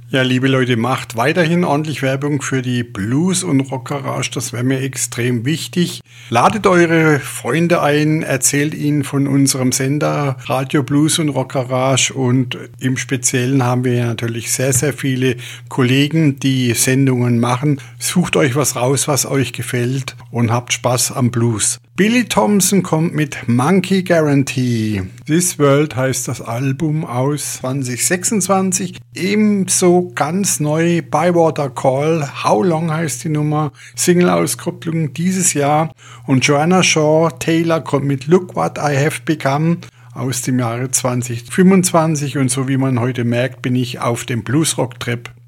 Ja, liebe Leute, macht weiterhin ordentlich Werbung für die Blues- und Rock-Garage, das wäre mir extrem wichtig. Ladet eure Freunde ein, erzählt ihnen von unserem Sender Radio Blues und Rock-Garage und im Speziellen haben wir ja natürlich sehr, sehr viele Kollegen, die Sendungen machen. Sucht euch was raus, was euch gefällt und habt Spaß am Blues. Billy Thompson kommt mit Monkey Guarantee. This World heißt das Album aus 2026. Ebenso ganz neu Bywater Call. How Long heißt die Nummer. Single-Auskopplung dieses Jahr. Und Joanna Shaw Taylor kommt mit Look What I Have Become aus dem Jahre 2025. Und so wie man heute merkt, bin ich auf dem Bluesrock-Trip.